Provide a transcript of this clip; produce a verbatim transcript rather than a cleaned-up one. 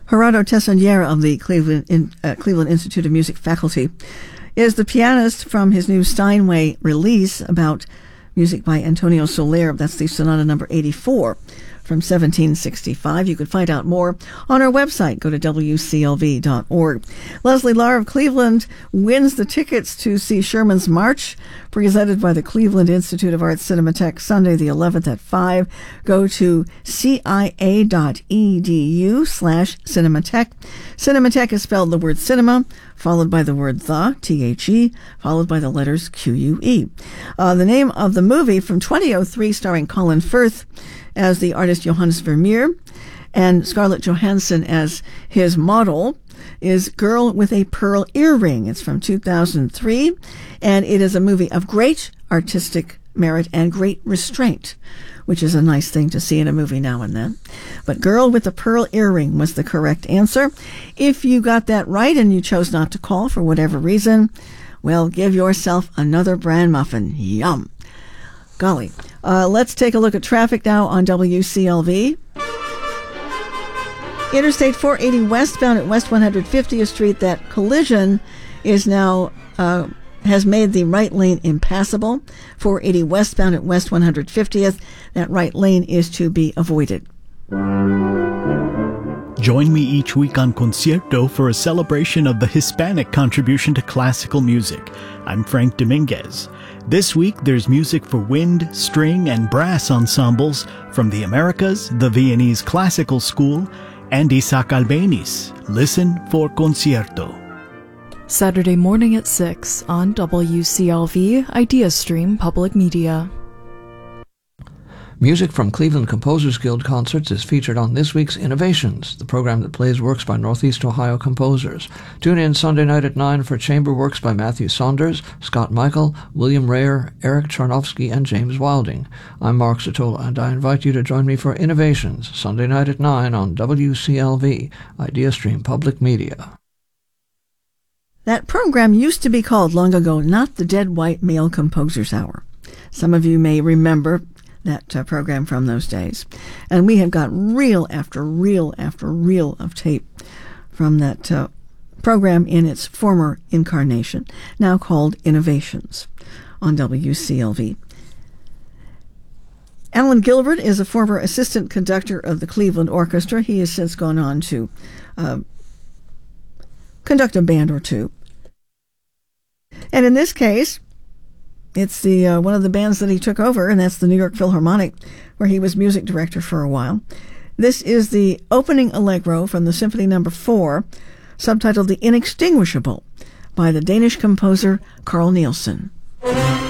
Gerardo Tessonera of the Cleveland, in, uh, Cleveland Institute of Music faculty is the pianist from his new Steinway release about music by Antonio Soler. That's the Sonata number eighty-four from seventeen sixty-five. You can find out more on our website. Go to W C L V dot org. Leslie Lahr of Cleveland wins the tickets to see Sherman's March, presented by the Cleveland Institute of Arts Cinematheque, Sunday the eleventh at five. Go to C I A dot E D U slash Cinematheque. Cinematheque is spelled the word cinema, followed by the word the, T H E, followed by the letters Q U E. Uh, the name of the movie from twenty oh three, starring Colin Firth as the artist Johannes Vermeer and Scarlett Johansson as his model, is Girl with a Pearl Earring. It's from two thousand three, and it is a movie of great artistic merit and great restraint, which is a nice thing to see in a movie now and then. But Girl with a Pearl Earring was the correct answer. If you got that right and you chose not to call for whatever reason, well, give yourself another bran muffin. Yum. Golly. Uh, let's take a look at traffic now on W C L V. Interstate four eighty westbound at West one hundred fiftieth Street, that collision is now uh, has made the right lane impassable. four eighty westbound at West one hundred fiftieth, that right lane is to be avoided. Join me each week on Concierto for a celebration of the Hispanic contribution to classical music. I'm Frank Dominguez. This week, there's music for wind, string, and brass ensembles from the Americas, the Viennese Classical School, and Isaac Albéniz. Listen for Concierto. Saturday morning at six on W C L V IdeaStream Public Media. Music from Cleveland Composers Guild concerts is featured on this week's Innovations, the program that plays works by Northeast Ohio composers. Tune in Sunday night at nine for chamber works by Matthew Saunders, Scott Michael, William Rayer, Eric Charnofsky, and James Wilding. I'm Mark Sotola, and I invite you to join me for Innovations, Sunday night at nine on W C L V, IdeaStream Public Media. That program used to be called long ago, Not the Dead White Male Composers Hour. Some of you may remember that uh, program from those days. And we have got reel after reel after reel of tape from that uh, program in its former incarnation, now called Innovations on W C L V. Alan Gilbert is a former assistant conductor of the Cleveland Orchestra. He has since gone on to uh, conduct a band or two. And in this case, it's the uh, one of the bands that he took over, and that's the New York Philharmonic, where he was music director for a while. This is the opening allegro from the Symphony Number Four, subtitled "The Inextinguishable," by the Danish composer Carl Nielsen.